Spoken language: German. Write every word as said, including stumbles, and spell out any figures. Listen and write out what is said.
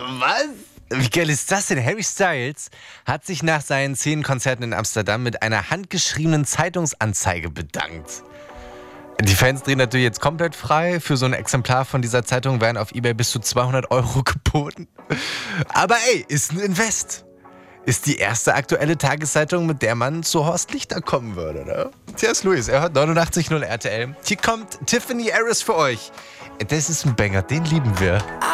Was? Wie geil ist das denn? Harry Styles hat sich nach seinen zehn Konzerten in Amsterdam mit einer handgeschriebenen Zeitungsanzeige bedankt. Die Fans drehen natürlich jetzt komplett frei. Für so ein Exemplar von dieser Zeitung werden auf eBay bis zu zweihundert Euro geboten. Aber ey, ist ein Invest. Ist die erste aktuelle Tageszeitung, mit der man zu Horst Lichter kommen würde, ne? Tja, ist Luis, er hört neunundachtzig Komma null R T L. Hier kommt Tiffany Harris für euch. Das ist ein Banger, den lieben wir.